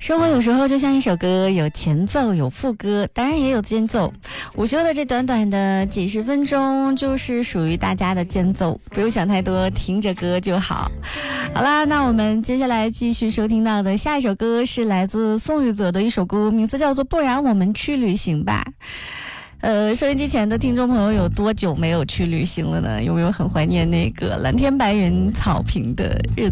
生活有时候就像一首歌，有前奏有副歌，当然也有间奏。午休的这短短的几十分钟就是属于大家的间奏，不用想太多，听着歌就好。好啦，那我们接下来继续收听到的下一首歌是来自宋雨泽的一首歌，名字叫做《不然我们去旅行吧》。收音机前的听众朋友有多久没有去旅行了呢？有没有很怀念那个蓝天白云草坪的日子？